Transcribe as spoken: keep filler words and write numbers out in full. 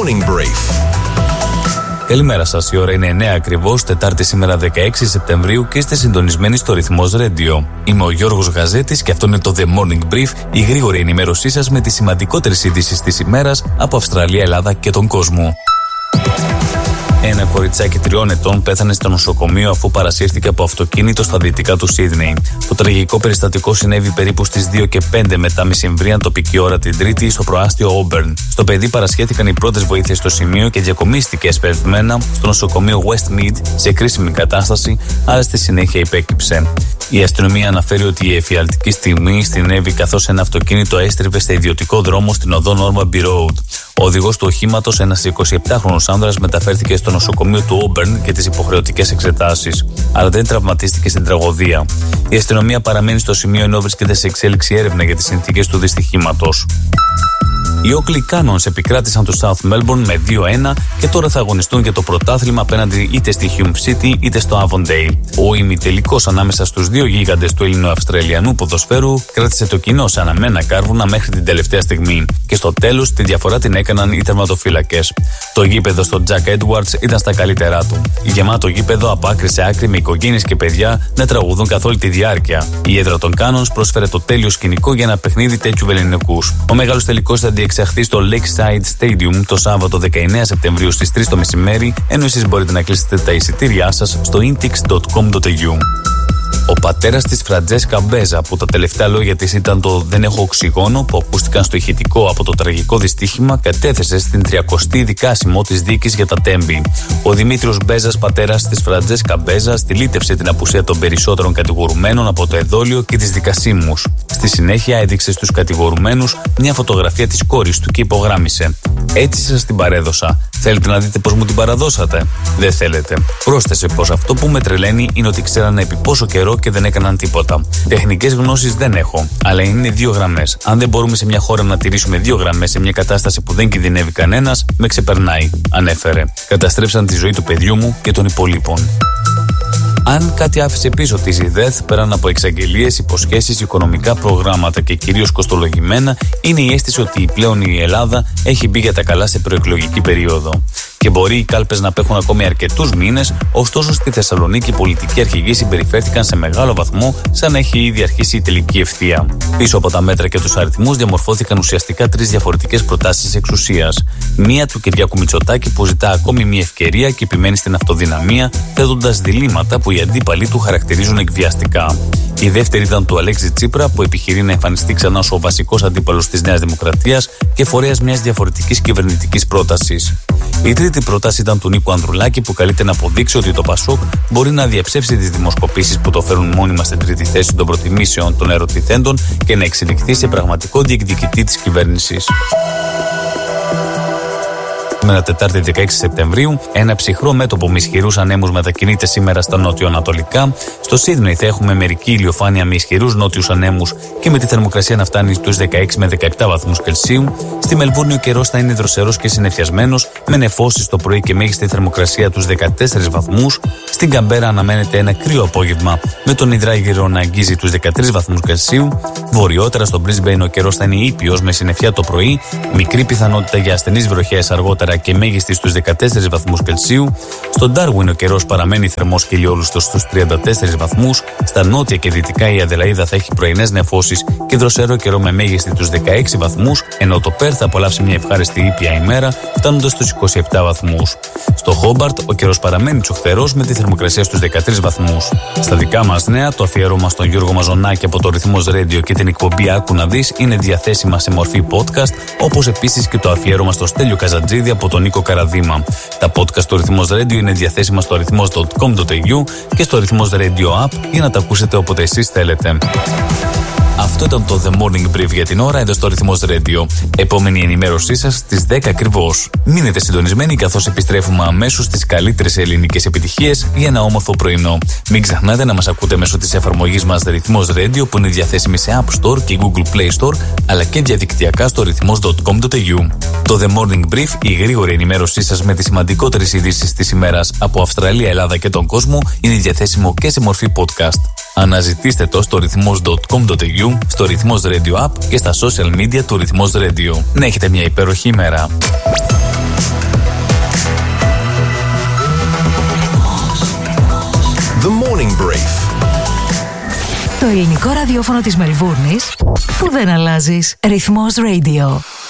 Morning Brief. Καλημέρα σας, η ώρα είναι εννιά ακριβώς, Τετάρτη σήμερα δεκαέξι Σεπτεμβρίου και είστε συντονισμένοι στο Ρυθμός Radio. Είμαι ο Γιώργος Γαζέτης και αυτό είναι το The Morning Brief, η γρήγορη ενημέρωσή σας με τις σημαντικότερες ειδήσεις της ημέρας από Αυστραλία, Ελλάδα και τον κόσμο. Ένα κοριτσάκι τριών ετών πέθανε στο νοσοκομείο αφού παρασύρθηκε από αυτοκίνητο στα δυτικά του Σίδνεϊ. Το τραγικό περιστατικό συνέβη περίπου στις δύο και πέντε μετά μεσημβρίαν τοπική ώρα την Τρίτη στο προάστιο Όμπερν. Στο παιδί παρασχέθηκαν οι πρώτες βοήθειες στο σημείο και διακομίστηκε εσπερδμένα στο νοσοκομείο Westmead σε κρίσιμη κατάσταση, αλλά στη συνέχεια υπέκυψε. Η αστυνομία αναφέρει ότι η εφιαλτική στιγμή συνέβη καθώς ένα αυτοκίνητο έστριβε σε ιδιωτικό δρόμο στην οδό Normanby Road. Ο οδηγός του οχήματος, ένας εικοσιεπτάχρονος άνδρας, μεταφέρθηκε στο νοσοκομείο του Όμπερν για τις υποχρεωτικές εξετάσεις, αλλά δεν τραυματίστηκε στην τραγωδία. Η αστυνομία παραμένει στο σημείο ενώ βρίσκεται σε εξέλιξη έρευνα για τις συνθήκες του δυστυχήματος. Οι Oakley Cannons επικράτησαν του South Melbourne με δύο ένα και τώρα θα αγωνιστούν για το πρωτάθλημα απέναντι είτε στη Hume City είτε στο Avondale. Ο ημιτελικός ανάμεσα στους δύο γίγαντες του Ελληνοαυστραλιανού ποδοσφαίρου κράτησε το κοινό σε αναμένα κάρβουνα μέχρι την τελευταία στιγμή και στο τέλος τη διαφορά την έκαναν οι τερματοφύλακες. Το γήπεδο στο Jack Edwards ήταν στα καλύτερά του. Γεμάτο γήπεδο από άκρη σε άκρη με οικογένειες και παιδιά να τραγουδούν καθ' όλη τη διάρκεια. Η έδρα των Cannons πρόσφερε το τέλειο σκηνικό για ένα παιχνίδι τέτοιου βεληνικούς. Ο μεγάλος τελικός θα διεξαχθεί στο Lakeside Stadium το Σάββατο δεκαεννέα Σεπτεμβρίου στις τρεις το μεσημέρι, ενώ εσείς μπορείτε να κλείσετε τα εισιτήριά σας στο intix τελεία com τελεία au. Ο πατέρας της Φραντζέσκα Μπέζα, που τα τελευταία λόγια της ήταν το «Δεν έχω οξυγόνο» που ακούστηκαν στο ηχητικό από το τραγικό δυστύχημα, κατέθεσε στην τριακοστή δικάσιμο της δίκης για τα Τέμπη. Ο Δημήτριος Μπέζας, πατέρας της Φραντζέσκα Μπέζα, στυλίτευσε την απουσία των περισσότερων κατηγορουμένων από το εδόλιο και τις δικασίμους. Στη συνέχεια έδειξε στους κατηγορουμένους μια φωτογραφία της κόρης του και υπογράμμισε: «Έτσι σας την παρέδωσα. Θέλετε να δείτε πώς μου την παραδώσατε? Δεν θέλετε». Πρόσθεσε πως αυτό που με τρελαίνει είναι ότι ξέρανε επί πόσο καιρό και δεν έκαναν τίποτα. Τεχνικές γνώσεις δεν έχω, αλλά είναι δύο γραμμές. Αν δεν μπορούμε σε μια χώρα να τηρήσουμε δύο γραμμές σε μια κατάσταση που δεν κινδυνεύει κανένας, με ξεπερνάει, ανέφερε. Καταστρέψαν τη ζωή του παιδιού μου και των υπολείπων. Αν κάτι άφησε πίσω τη ΖΙΔΕΘ πέραν από εξαγγελίες, υποσχέσεις, οικονομικά προγράμματα και κυρίως κοστολογημένα, είναι η αίσθηση ότι πλέον η Ελλάδα έχει μπει για τα καλά σε προεκλογική περίοδο. Και μπορεί οι κάλπες να απέχουν ακόμη αρκετούς μήνες, ωστόσο στη Θεσσαλονίκη οι πολιτικοί αρχηγοί συμπεριφέρθηκαν σε μεγάλο βαθμό σαν να έχει ήδη αρχίσει η τελική ευθεία. Πίσω από τα μέτρα και τους αριθμούς διαμορφώθηκαν ουσιαστικά τρεις διαφορετικές προτάσεις εξουσίας. Μία του Κυριάκου Μητσοτάκη που ζητά ακόμη μια ευκαιρία και επιμένει στην αυτοδυναμία, θέτοντας διλήμματα που οι αντίπαλοι του χαρακτηρίζουν εκβιαστικά. Η δεύτερη ήταν του Αλέξη Τσίπρα που επιχειρεί να εμφανιστεί ξανά ως ο βασικός αντίπαλος της Νέας Δημοκρατίας και φορέας μιας διαφορετικής κυβερνητικής πρότασης. Η τρίτη πρόταση ήταν του Νίκου Ανδρουλάκη που καλείται να αποδείξει ότι το Πασόκ μπορεί να διαψεύσει τις δημοσκοπήσεις που το φέρουν μόνιμα στην τρίτη θέση των προτιμήσεων των ερωτηθέντων και να εξελιχθεί σε πραγματικό διεκδικητή της κυβέρνησης. Σήμερα Τετάρτη δεκαέξι Σεπτεμβρίου, ένα ψυχρό μέτωπο με ισχυρούς ανέμους μετακινείται σήμερα στα νότιο-ανατολικά. Στο Σίδνεϊ θα έχουμε μερική ηλιοφάνεια με ισχυρούς νότιους ανέμους και με τη θερμοκρασία να φτάνει στους δεκαέξι με δεκαεπτά βαθμούς Κελσίου. Στη Μελβούρνη ο καιρός θα είναι δροσερός και συννεφιασμένος, με νεφώσεις το πρωί και μέγιστη θερμοκρασία τους δεκατέσσερις βαθμούς. Στην Καμπέρα αναμένεται ένα κρύο απόγευμα, με τον υδράγυρο να αγγίζει τους δεκατρείς βαθμούς Κελσίου. Βορειότερα στο Μπρίσμπεϊν ο καιρός θα είναι ήπιος με συννεφιά το πρωί, μικρή πιθανότητα για ασθενείς βροχές αργότερα και μέγιστη στους δεκατέσσερις βαθμούς Κελσίου. Στο Ντάρουιν ο καιρός παραμένει θερμός και ηλιόλουστος στους τριάντα τέσσερις βαθμούς. Στα νότια και δυτικά η Αδελαΐδα θα έχει πρωινές νεφώσεις και δροσερό καιρό με μέγιστη τους δεκαέξι βαθμούς, ενώ το Πέρθ θα απολαύσει μια ευχάριστη ήπια ημέρα φτάνοντας στους είκοσι επτά βαθμούς. Στο Χόμπαρτ ο καιρός παραμένει τσοχτερός με τη θερμοκρασία στους δεκατρείς βαθμούς. Στα δικά μας νέα, το αφιέρωμα στον Γιώργο Μαζονάκη από το Ρυθμός Radio και την εκπομπή Άκου να δεις είναι διαθέσιμα σε μορφή podcast, όπως επίσης και το αφιέρωμα στο Στέλιο Καζατζίδη από τον Νίκο Καραδήμα. Τα podcast του Ρυθμός Radio είναι διαθέσιμα στο ρυθμός τελεία com τελεία au και στο Ρυθμός Radio App για να τα ακούσετε όποτε εσείς θέλετε. Αυτό ήταν το The Morning Brief για την ώρα εδώ στο Ρυθμός Radio. Επόμενη ενημέρωσή σας στις δέκα ακριβώς. Μείνετε συντονισμένοι καθώς επιστρέφουμε αμέσως στις καλύτερες ελληνικές επιτυχίες για ένα όμορφο πρωινό. Μην ξεχνάτε να μας ακούτε μέσω της εφαρμογής μας Ρυθμός Radio που είναι διαθέσιμη σε App Store και Google Play Store, αλλά και διαδικτυακά στο ρυθμός τελεία com τελεία au. Το The Morning Brief, η γρήγορη ενημέρωσή σας με τις σημαντικότερες ειδήσεις της ημέρας από Αυστραλία, Ελλάδα και τον κόσμο, είναι διαθέσιμο και σε μορφή podcast. Αναζητήστε το στο ρυθμός τελεία com τελεία au, στο Ρυθμός Radio App και στα social media του Ρυθμός Radio. Να έχετε μια υπέροχη ημέρα. Morning Brief. Το ελληνικό ραδιόφωνο της Μελβούρνης που δεν αλλάζεις. Ρυθμός Radio.